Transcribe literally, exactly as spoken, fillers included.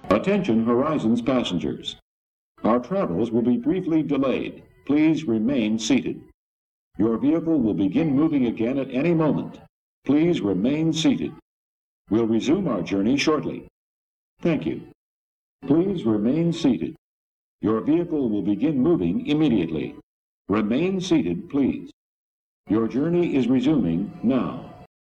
Attention Horizons passengers. Our travels will be briefly delayed. Please remain seated. Your vehicle will begin moving again at any moment. Please remain seated. We'll resume our journey shortly. Thank you. Please remain seated. Your vehicle will begin moving immediately. Remain seated, please. Your journey is resuming now.